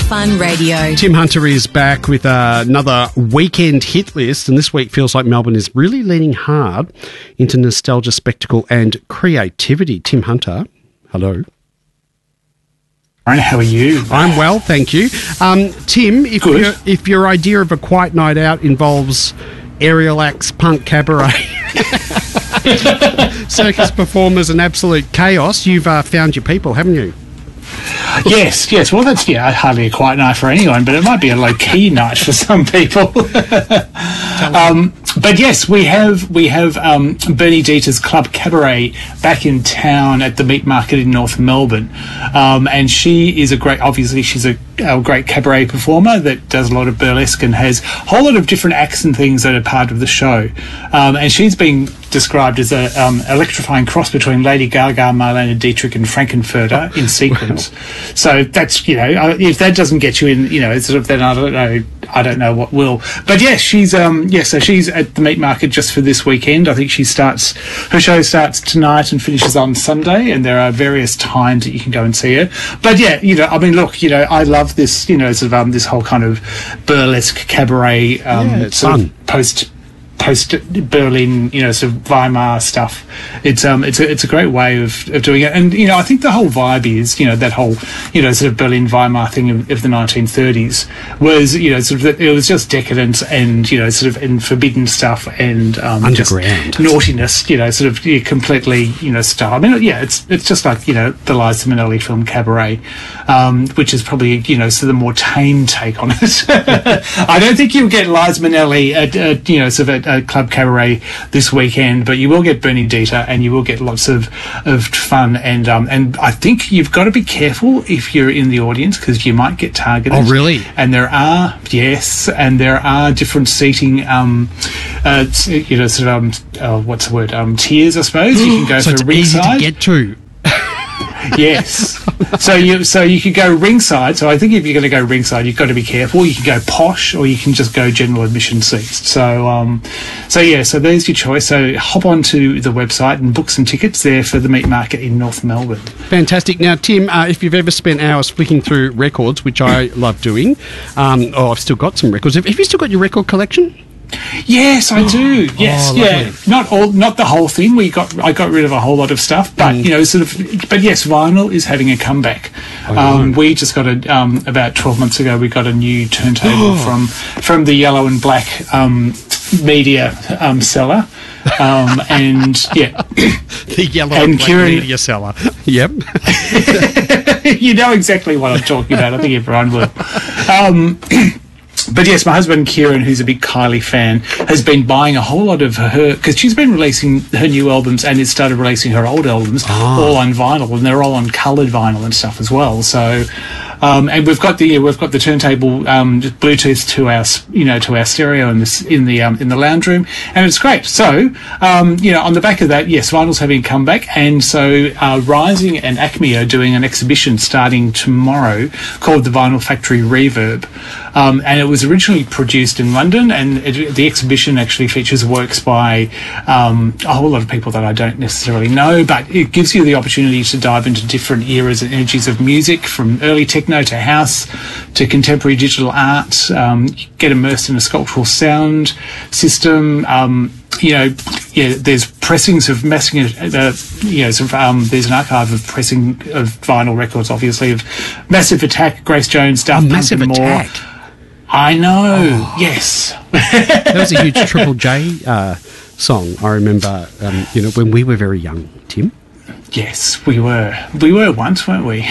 Fun Radio. Tim Hunter is back with another weekend hit list, and this week feels like Melbourne is really leaning hard into nostalgia, spectacle and creativity. Tim Hunter, hello. How are you? I'm well, thank you. Tim, if your idea of a quiet night out involves aerial acts, punk cabaret, circus performers and absolute chaos, you've found your people, haven't you? Yes. Well, that's hardly a quiet night for anyone, but it might be a low-key night for some people. But yes, we have Bernie Dieter's Club Cabaret back in town at the Meat Market in North Melbourne, and she is she's a great cabaret performer that does a lot of burlesque and has a whole lot of different acts and things that are part of the show, and she's been described as a electrifying cross between Lady Gaga, Marlene Dietrich and Frankenfurter in sequence. So that's, if that doesn't get you in, then I don't know what will. But yes, she's so she's at the Meat Market just for this weekend. I think her show starts tonight and finishes on Sunday, and there are various times that you can go and see her. But I love this, this whole kind of burlesque cabaret, sort of post Berlin, sort of Weimar stuff. It's a great way of doing it, and I think the whole vibe is that whole sort of Berlin Weimar thing of the 1930s was sort of it was just decadence and sort of and forbidden stuff and underground just naughtiness, sort of completely style. I mean, it's just like the Liza Minnelli film Cabaret, which is probably sort of the more tame take on it. I don't think you'll get Liza Minnelli at sort of at Club Cabaret this weekend, but you will get Bernie Dieter and you will get lots of fun and I think you've got to be careful if you're in the audience because you might get targeted. Oh, really? And there are different seating what's the word, tiers, I suppose. You can go so for it's ringside. Easy to get to. Yes. So you could go ringside. So I think if you're going to go ringside, you've got to be careful. You can go posh, or you can just go general admission seats. So there's your choice. So hop onto the website and book some tickets there for the Meat Market in North Melbourne. Fantastic. Now, Tim, if you've ever spent hours flicking through records, which I love doing, I've still got some records. Have you still got your record collection? Yes, I do. Yes, not the whole thing. I got rid of a whole lot of stuff, but But yes, vinyl is having a comeback. We just got about 12 months ago. We got a new turntable from the Yellow and Black media seller. The Yellow and Black media seller. Yep. You know exactly what I'm talking about. I think everyone will. But yes, my husband Kieran, who's a big Kylie fan, has been buying a whole lot of her because she's been releasing her new albums and has started releasing her old albums all on vinyl, and they're all on coloured vinyl and stuff as well. So, and we've got the turntable just Bluetooth to our stereo in the lounge room, and it's great. So, on the back of that, yes, vinyl's having a comeback, and so Rising and Acme are doing an exhibition starting tomorrow called the Vinyl Factory Reverb. And it was originally produced in London, and the exhibition actually features works by a whole lot of people that I don't necessarily know, but it gives you the opportunity to dive into different eras and energies of music, from early techno to house to contemporary digital art. Get immersed in a sculptural sound system. There's pressings of there's an archive of pressing of vinyl records, obviously, of Massive Attack, Grace Jones, Daft Punk Massive and Attack. more. I know, yes. That was a huge Triple J song, I remember, when we were very young, Tim. Yes, we were. We were once, weren't we?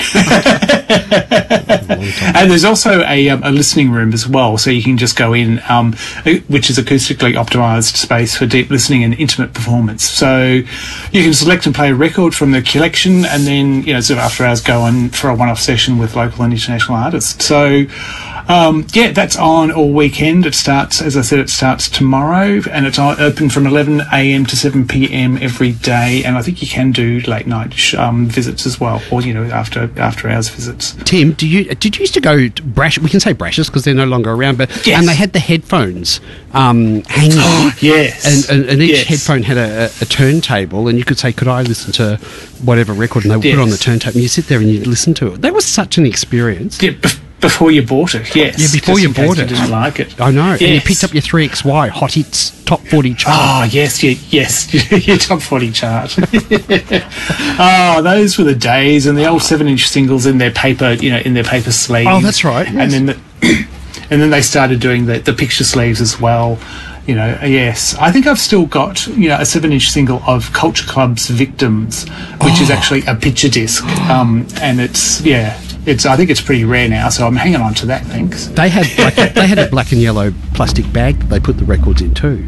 And there's also a listening room as well, so you can just go in, which is acoustically optimised space for deep listening and intimate performance. So you can select and play a record from the collection, and then sort of after hours go on for a one-off session with local and international artists. So that's on all weekend. It starts, as I said, it starts tomorrow, and it's open from 11 a.m. to 7 p.m. every day. And I think you can do late night visits as well, or after hours visits. Tim, did you used to go to Brash? We can say Brashes because they're no longer around, but yes. And they had the headphones hanging. Oh, yes, and each headphone had a turntable, and you could say, "Could I listen to whatever record?" And they would put on the turntable, and you sit there and you listen to it. That was such an experience. Yeah, Before you bought it, yes. Yeah, before you bought it. You didn't like it. I know. Yes. And you picked up your 3XY Hot Hits Top 40 chart. Oh, yes, your top 40 chart. Oh, those were the days, and the old 7-inch singles in their paper, in their paper sleeves. Oh, that's right. Yes. And then they started doing the picture sleeves as well. Yes. I think I've still got, a 7-inch single of Culture Club's Victims, which is actually a picture disc. And it's, I think it's pretty rare now, so I'm hanging on to that, thanks. They had a black and yellow plastic bag they put the records in too.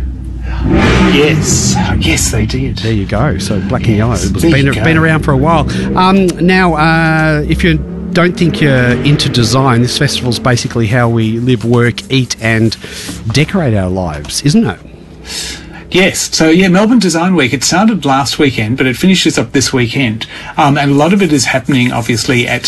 Yes, they did. There you go. So black and yellow. It's been around for a while. Now, if you don't think you're into design, this festival's basically how we live, work, eat and decorate our lives, isn't it? Yes. So, Melbourne Design Week, it started last weekend, but it finishes up this weekend. And a lot of it is happening, obviously, at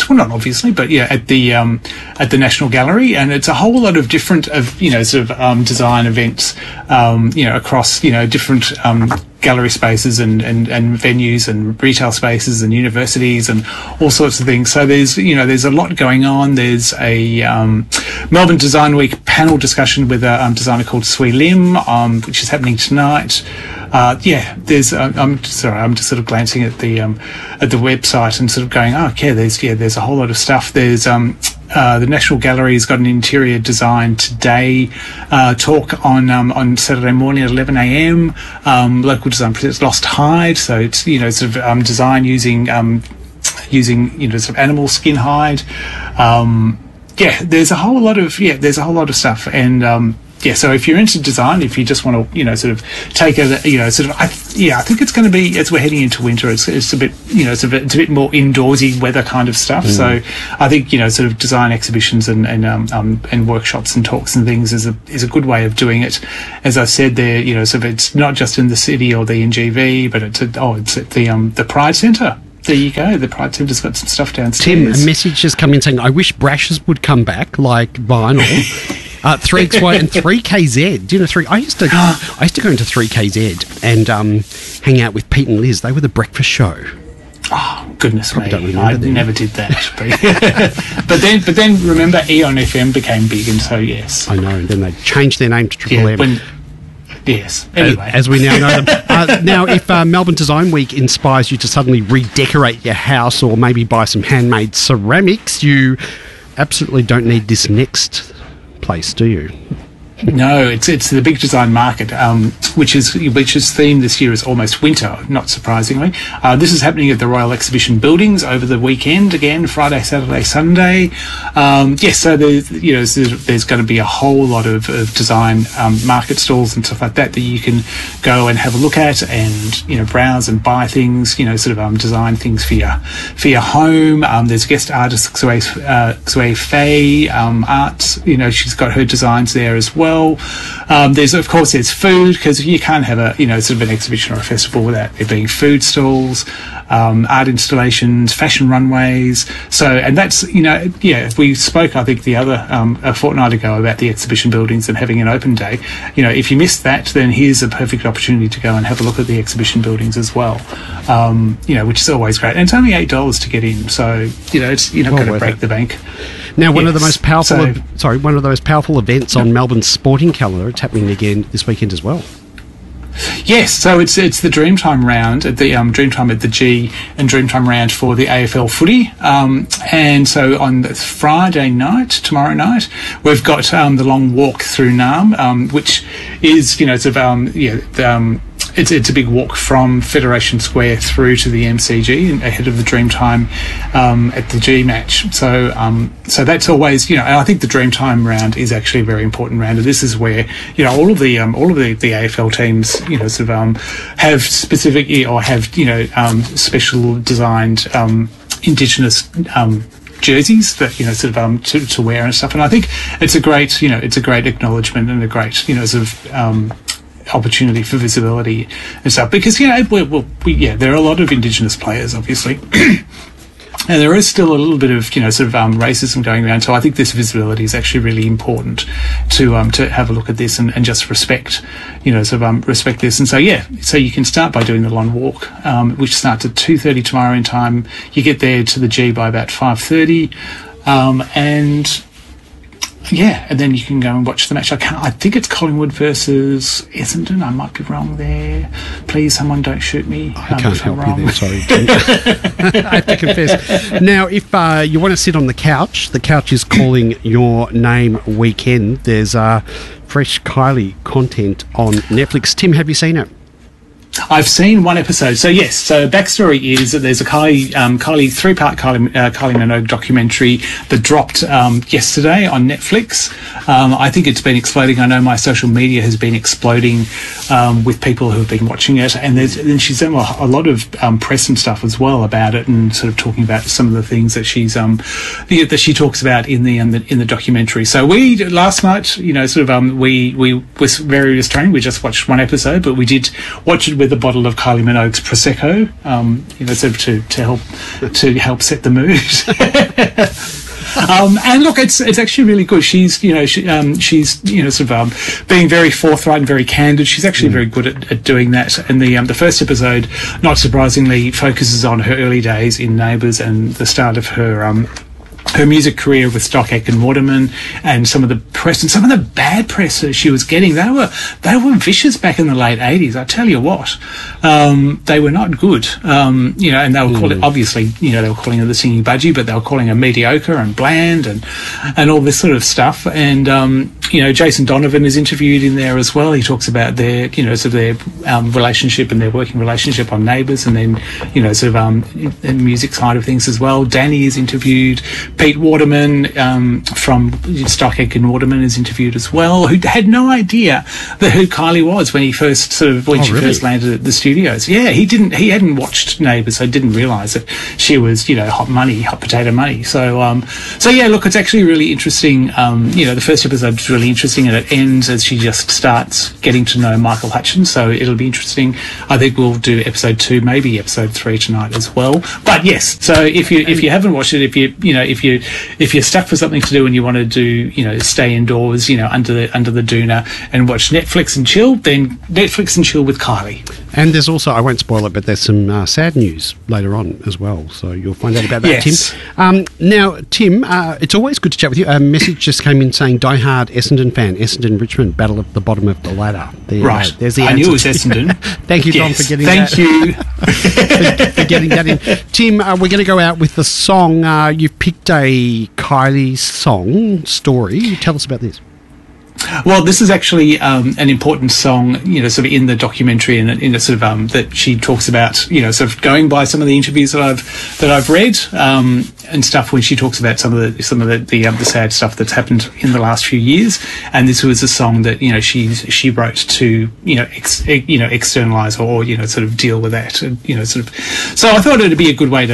the National Gallery. And it's a whole lot of different, design events, across, different, gallery spaces and venues and retail spaces and universities and all sorts of things. So there's a lot going on. There's a Melbourne Design Week panel discussion with a designer called Sui Lim, which is happening tonight. There's. I'm just sort of glancing at the website and sort of going, there's a whole lot of stuff. There's the National Gallery has got an interior design today talk on Saturday morning at 11 a.m. Local design presents Lost Hide, so it's design using sort of animal skin hide. There's a whole lot of stuff, and so if you're into design, if you just want to, sort of take I think it's going to be, as we're heading into winter, it's a bit, it's a bit more indoorsy weather kind of stuff. So I think, sort of design exhibitions and workshops and talks and things is a good way of doing it. As I said there, sort of it's not just in the city or the NGV, but it's at the Pride Centre. There you go. The Pride Centre's got some stuff downstairs. Tim, a message has come in saying, I wish brushes would come back like vinyl. 3XY and 3KZ. Do you know I used to go into 3KZ and hang out with Pete and Liz. They were the breakfast show. Oh, goodness me. I never did that. But then remember Eon FM became big, and so yes. I know, and then they changed their name to Triple M. Yes. Anyway. As we now know them. Now, if Melbourne Design Week inspires you to suddenly redecorate your house or maybe buy some handmade ceramics, you absolutely don't need this next place, do you? No, it's the big design market, which is themed this year as almost winter, not surprisingly. This is happening at the Royal Exhibition Buildings over the weekend again, Friday, Saturday, Sunday. So there's going to be a whole lot of design market stalls and stuff like that you can go and have a look at and browse and buy things, design things for your home. There's guest artist Xue Fei Arts. She's got her designs there as well. There's food, because you can't have a sort of an exhibition or a festival without there being food stalls, art installations, fashion runways. So, and that's we spoke I think the other a fortnight ago about the exhibition buildings and having an open day. If you missed that, then here's a perfect opportunity to go and have a look at the exhibition buildings as well. Which is always great, and it's only $8 to get in, so you're not going to break the bank. Now, one of the most powerful events on Melbourne's sporting calendar. It's happening again this weekend as well. Yes, so it's the Dreamtime round at the Dreamtime at the G and Dreamtime round for the AFL footy. And so on Friday night, tomorrow night, we've got the long walk through Naarm, which is it's a big walk from Federation Square through to the MCG ahead of the Dreamtime at the G match. So that's always, and I think the Dreamtime round is actually a very important round. And this is where all of the AFL teams have specific or have special designed Indigenous jerseys that to wear and stuff. And I think it's a great acknowledgement and a great opportunity for visibility and stuff, because there are a lot of Indigenous players, obviously, and there is still a little bit of racism going around. So I think this visibility is actually really important to have a look at this and just respect respect this. And so you can start by doing the long walk, which starts at 2:30 tomorrow in time. You get there to the G by about 5:30, and and then you can go and watch the match. I think it's Collingwood versus Essendon. I might be wrong there. Please, someone don't shoot me. I can't help you there, sorry. I have to confess. Now, if you want to sit on the couch is calling your name weekend. There's fresh Kylie content on Netflix. Tim, have you seen it? I've seen one episode. So yes, so backstory is that there's a three-part Kylie Minogue documentary that dropped yesterday on Netflix. I think it's been exploding. I know my social media has been exploding with people who have been watching it, and she's done a lot of press and stuff as well about it, and sort of talking about some of the things that that she talks about in the documentary. So we last night, we were very restrained. We just watched one episode, but we did watch it with a bottle of Kylie Minogue's Prosecco, sort of to help set the mood. And look, it's actually really good. She's being very forthright and very candid. She's actually very good at doing that. And the first episode, not surprisingly, focuses on her early days in Neighbours and the start of her music career with Stock Aitken Waterman, and some of the press and some of the bad press that she was getting. They were vicious back in the late 80s. I tell you what, they were not good. And they were calling, obviously, they were calling her the singing budgie, but they were calling her mediocre and bland and all this sort of stuff. And Jason Donovan is interviewed in there as well. He talks about their relationship and their working relationship on Neighbours, and then the music side of things as well. Danny is interviewed. Pete Waterman from Stock Aitken Waterman is interviewed as well, who had no idea who Kylie was when she first landed at the studios. Yeah, he hadn't watched Neighbours, so didn't realise that she was hot potato money. So yeah, look, it's actually really interesting. The first episode is really interesting, and it ends as she just starts getting to know Michael Hutchence. So it'll be interesting. I think we'll do episode 2, maybe episode 3 tonight as well. But yes, so if you haven't watched it, if you're stuck for something to do and you want to do, stay indoors, under the doona and watch Netflix and chill, then Netflix and chill with Kylie. And there's also, I won't spoil it, but there's some sad news later on as well, so you'll find out about that, yes. Tim. Now, Tim, it's always good to chat with you. A message just came in saying, die-hard Essendon fan, Essendon-Richmond, battle at the bottom of the ladder. Right. There's the answer. I knew it was Essendon. Thank you, Don, for getting that. Thank you. for getting that in. Tim, we're going to go out with the song. You've picked a Kylie song story. Tell us about this. Well, this is actually an important song, sort of in the documentary, and in a sort of that she talks about, sort of going by some of the interviews that I've read and stuff, when she talks about some of the sad stuff that's happened in the last few years. And this was a song that she wrote to externalize or sort of deal with that, and sort of. So I thought it'd be a good way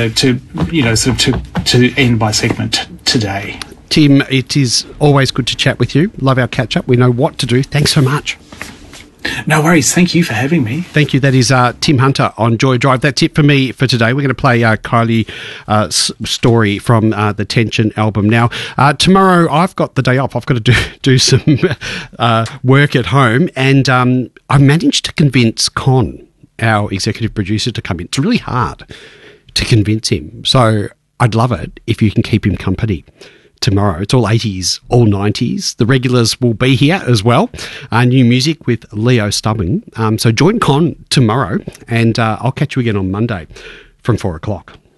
to end my segment today. Tim, it is always good to chat with you. Love our catch-up. We know what to do. Thanks so much. No worries. Thank you for having me. Thank you. That is Tim Hunter on Joy Drive. That's it for me for today. We're going to play Kylie story from the Tension album. Now, tomorrow I've got the day off. I've got to do some work at home, and I managed to convince Con, our executive producer, to come in. It's really hard to convince him. So I'd love it if you can keep him company tomorrow. It's all 80s, all 90s. The regulars will be here as well. New music with Leo Stubbing. So join Con tomorrow, and I'll catch you again on Monday from 4 o'clock.